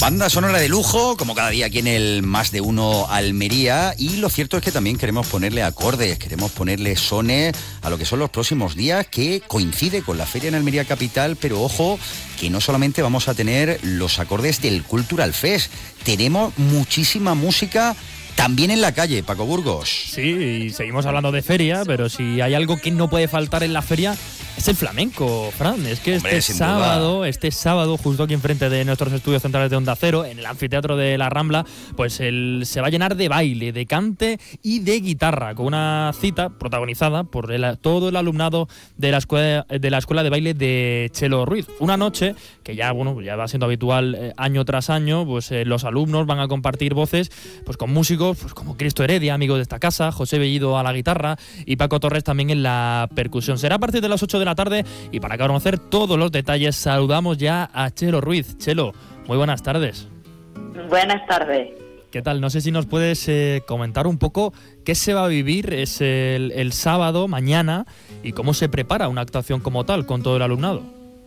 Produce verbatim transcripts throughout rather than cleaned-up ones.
Banda sonora de lujo, como cada día aquí en el Más de Uno Almería, y lo cierto es que también queremos ponerle acordes, queremos ponerle sones a lo que son los próximos días, que coincide con la feria en Almería Capital, pero ojo, que no solamente vamos a tener los acordes del Cultural Fest, tenemos muchísima música también en la calle, Paco Burgos. Sí, y seguimos hablando de feria, pero si hay algo que no puede faltar en la feria es el flamenco, Fran. Es que Hombre, este sábado, duda. este sábado, justo aquí enfrente de nuestros estudios centrales de Onda Cero, en el anfiteatro de la Rambla, pues el, se va a llenar de baile, de cante y de guitarra, con una cita protagonizada por el, todo el alumnado de la escuela de la escuela de baile de Chelo Ruiz. Una noche que ya, bueno, ya va siendo habitual eh, año tras año, pues eh, los alumnos van a compartir voces, pues con músicos, pues como Cristo Heredia, amigo de esta casa, José Bellido a la guitarra y Paco Torres también en la percusión. Será a partir de las ocho de la tarde, y para conocer todos los detalles saludamos ya a Chelo Ruiz. Chelo, muy buenas tardes. Buenas tardes. ¿Qué tal? No sé si nos puedes eh, comentar un poco qué se va a vivir es el, el sábado, mañana, y cómo se prepara una actuación como tal con todo el alumnado.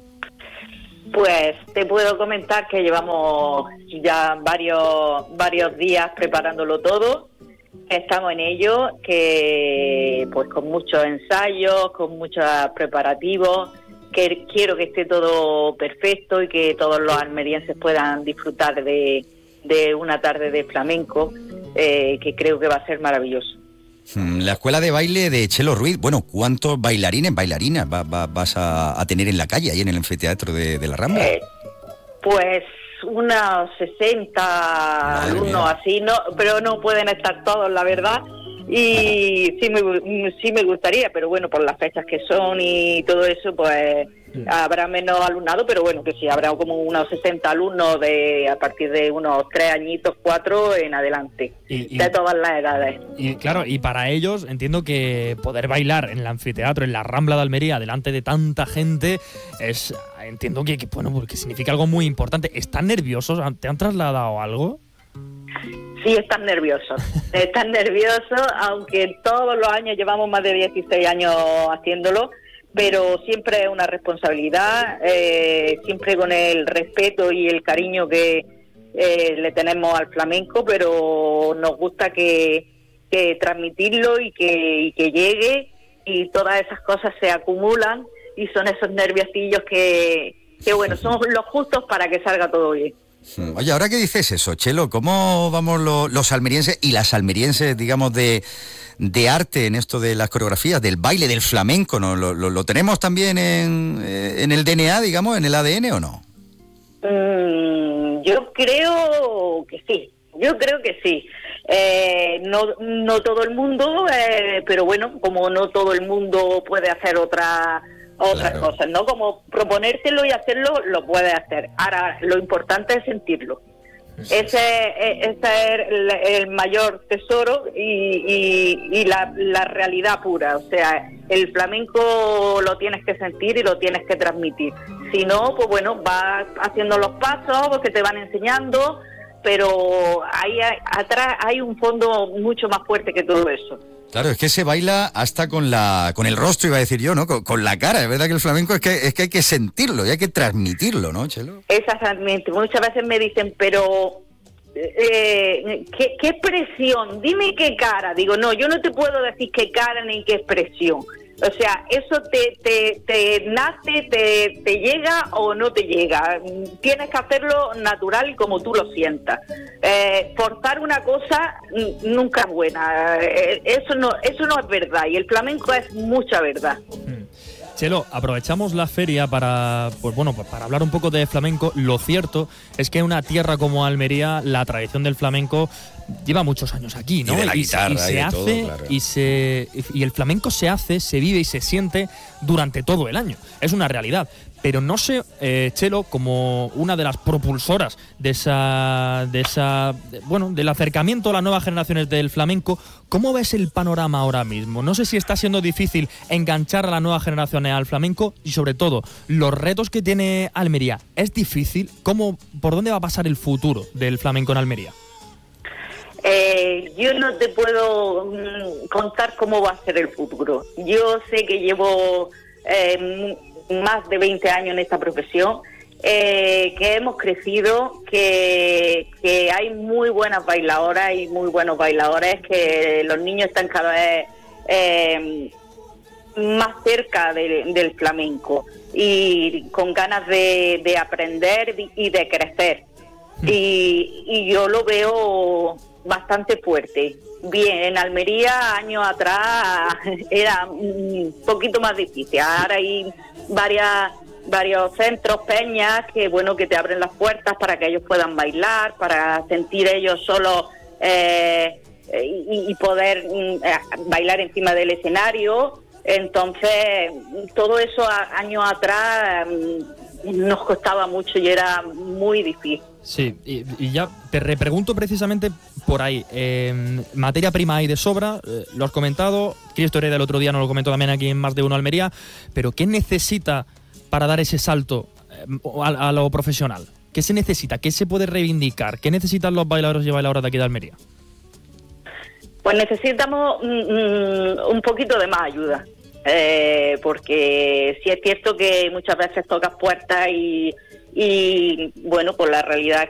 Pues te puedo comentar que llevamos ya varios, varios días preparándolo todo. Estamos en ello, que pues con muchos ensayos, con muchos preparativos, que quiero que esté todo perfecto y que todos los almerienses puedan disfrutar de, de una tarde de flamenco, eh, que creo que va a ser maravilloso. La escuela de baile de Chelo Ruiz, bueno, ¿cuántos bailarines, bailarinas va, va, vas a, a tener en la calle, ahí en el anfiteatro de, de la Rambla? Eh, pues unos sesenta alumnos así, no, pero no pueden estar todos, la verdad, y sí me, sí me gustaría, pero bueno, por las fechas que son y todo eso, pues sí, habrá menos alumnado, pero bueno, que sí, habrá como unos sesenta alumnos de a partir de unos tres añitos, cuatro en adelante, y, y, de todas las edades. Y claro, y para ellos entiendo que poder bailar en el anfiteatro, en la Rambla de Almería, delante de tanta gente, es, entiendo que, que bueno, porque significa algo muy importante. ¿Están nerviosos? ¿Te han trasladado algo? Sí, están nerviosos, están nerviosos, aunque todos los años llevamos más de dieciséis años haciéndolo, pero siempre es una responsabilidad, eh, siempre con el respeto y el cariño que eh, le tenemos al flamenco, pero nos gusta que, que transmitirlo y que, y que llegue, y todas esas cosas se acumulan y son esos nerviosillos que, que bueno, son los justos para que salga todo bien. Oye, ahora que dices eso, Chelo, ¿cómo vamos lo, los almerienses y las almerienses, digamos, de, de arte en esto de las coreografías, del baile, del flamenco, ¿no? ¿Lo, lo, lo tenemos también en, en el D N A, digamos, en el A D N o no? Mm, yo creo que sí, yo creo que sí. Eh, no, no todo el mundo, eh, pero bueno, como no todo el mundo puede hacer otra... otras claro. cosas, ¿no? Como proponértelo y hacerlo, lo puedes hacer. Ahora, lo importante es sentirlo. Ese, ese es el, el mayor tesoro y, y, y la, la realidad pura. O sea, el flamenco lo tienes que sentir y lo tienes que transmitir. Si no, pues bueno, vas haciendo los pasos que te van enseñando, pero ahí hay, atrás hay un fondo mucho más fuerte que todo eso. Claro, es que se baila hasta con la con el rostro, iba a decir yo, ¿no? Con, con la cara. Es verdad que el flamenco es que es que hay que sentirlo y hay que transmitirlo, ¿no, Chelo? Exactamente. Muchas veces me dicen, pero eh, ¿qué, qué expresión? Dime qué cara. Digo, no, yo no te puedo decir qué cara ni qué expresión. O sea, eso te te, te nace, te, te llega o no te llega. Tienes que hacerlo natural como tú lo sientas. Eh, forzar una cosa nunca es buena. Eh, eso no eso no es verdad. Y el flamenco es mucha verdad. Chelo, aprovechamos la feria para, pues bueno, pues para hablar un poco de flamenco. Lo cierto es que en una tierra como Almería, la tradición del flamenco lleva muchos años aquí, ¿no? Y de la y, guitarra y se y de hace todo, claro. y se y el flamenco se hace, se vive y se siente durante todo el año. Es una realidad. Pero no sé, eh, Chelo, como una de las propulsoras de esa, de esa, de, bueno, del acercamiento a las nuevas generaciones del flamenco, ¿cómo ves el panorama ahora mismo? No sé si está siendo difícil enganchar a las nuevas generaciones al flamenco y, sobre todo, los retos que tiene Almería. ¿Es difícil? ¿Cómo, por dónde va a pasar el futuro del flamenco en Almería? Eh, yo no te puedo mm, contar cómo va a ser el futuro. Yo sé que llevo... Eh, más de veinte años en esta profesión eh, que hemos crecido, que, que hay muy buenas bailadoras y muy buenos bailadores, que los niños están cada vez eh, más cerca de, del flamenco y con ganas de, de aprender y de crecer. Y, y yo lo veo bastante fuerte. Bien, en Almería años atrás era un poquito más difícil. Ahora hay varias varios centros, peñas, que bueno, que te abren las puertas para que ellos puedan bailar, para sentir ellos solos eh, y, y poder eh, bailar encima del escenario. Entonces, todo eso a, años atrás nos costaba mucho y era muy difícil. Sí, y, y ya te repregunto precisamente por ahí. Eh, materia prima hay de sobra, eh, lo has comentado, Cristo Hereda el otro día nos lo comentó también aquí en Más de Uno Almería, pero ¿qué necesita para dar ese salto eh, a, a lo profesional? ¿Qué se necesita? ¿Qué se puede reivindicar? ¿Qué necesitan los bailadores y bailadoras de aquí de Almería? Pues necesitamos mm, un poquito de más ayuda, eh, porque sí es cierto que muchas veces tocas puertas y, y bueno, pues la realidad